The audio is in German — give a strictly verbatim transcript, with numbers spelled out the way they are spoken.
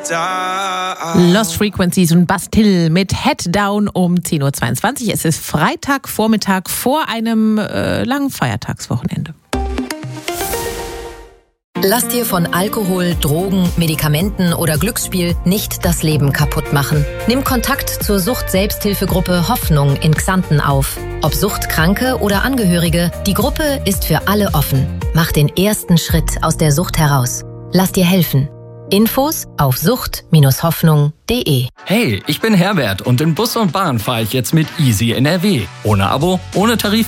Lost Frequencies und Bastille mit Head Down um zehn Uhr zweiundzwanzig. Es ist Freitagvormittag vor einem äh, langen Feiertagswochenende. Lass dir von Alkohol, Drogen, Medikamenten oder Glücksspiel nicht das Leben kaputt machen. Nimm Kontakt zur Sucht-Selbsthilfegruppe Hoffnung in Xanten auf. Ob Suchtkranke oder Angehörige, die Gruppe ist für alle offen. Mach den ersten Schritt aus der Sucht heraus. Lass dir helfen. Infos auf sucht Bindestrich hoffnung punkt de. Hey, ich bin Herbert und in Bus und Bahn fahre ich jetzt mit Easy N R W. Ohne Abo, ohne Tarif.